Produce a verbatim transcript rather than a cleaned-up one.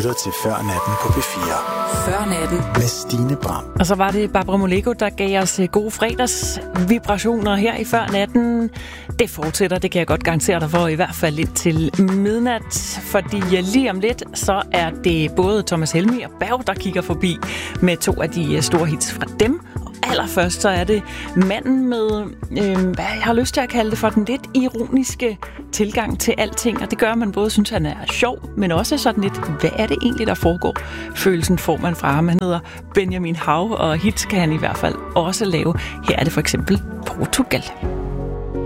lytter til Før Natten på P fire. Før Natten. Med Stine Bram. Og så var det Barbara Moleko, der gav os gode fredagsvibrationer her i Før Natten. Det fortsætter, det kan jeg godt garantere dig for, i hvert fald lidt til midnat. Fordi lige om lidt, så er det både Thomas Helmig og Berg, der kigger forbi med to af de store hits fra dem. Allerførst så er det manden med, øh, hvad jeg har lyst til at kalde det for, den lidt ironiske tilgang til alting. Og det gør, at man både synes, at han er sjov, men også sådan lidt, hvad er det egentlig, der foregår? Følelsen får man fra ham. Han hedder Benjamin Hav, og hits kan han i hvert fald også lave. Her er det for eksempel Portugal.